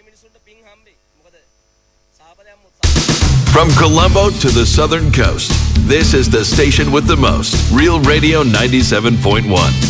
From Colombo to the southern coast, this is the station with the most. Real Radio 97.1.